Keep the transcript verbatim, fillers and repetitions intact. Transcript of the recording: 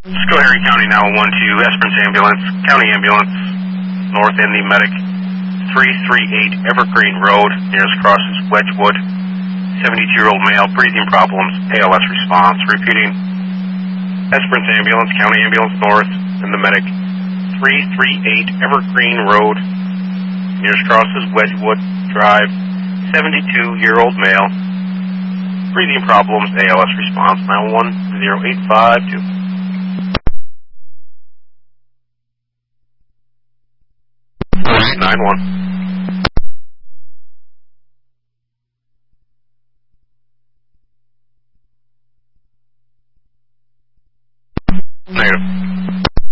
Schoharie County nine one two, Esperance Ambulance, County Ambulance, North End, the medic, three three eight Evergreen Road, nearest cross is Wedgewood, seventy-two-year-old male, breathing problems, A L S response. Repeating, Esperance Ambulance, County Ambulance North, and the medic, three three eight Evergreen Road, nearest cross is Wedgewood Drive, seventy-two-year-old male, breathing problems, A L S response, nine one zero eight five two. nine one.